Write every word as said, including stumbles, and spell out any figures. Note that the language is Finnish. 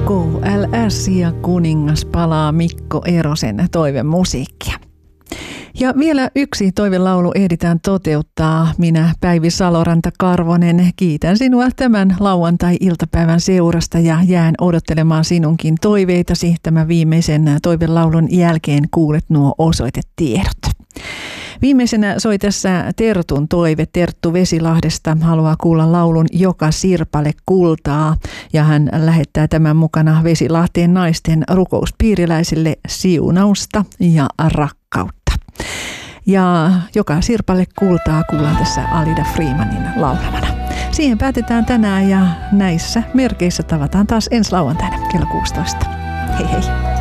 K L S ja kuningas palaa Mikko Erosen toivemusiikkia. Ja vielä yksi toivelaulu ehditään toteuttaa. Minä, Päivi Saloranta-Karvonen, kiitän sinua tämän lauantai-iltapäivän seurasta ja jään odottelemaan sinunkin toiveitasi. Tämän viimeisen toivelaulun jälkeen kuulet nuo osoitetiedot. Viimeisenä soi tässä Tertun toive. Terttu Vesilahdesta haluaa kuulla laulun Joka sirpale kultaa, ja hän lähettää tämän mukana Vesilahteen naisten rukouspiiriläisille siunausta ja rakkautta. Ja Joka sirpale kultaa kuullaan tässä Alida Freemanin laulamana. Siihen päätetään tänään ja näissä merkeissä tavataan taas ensi lauantaina kello kuusitoista. Hei hei!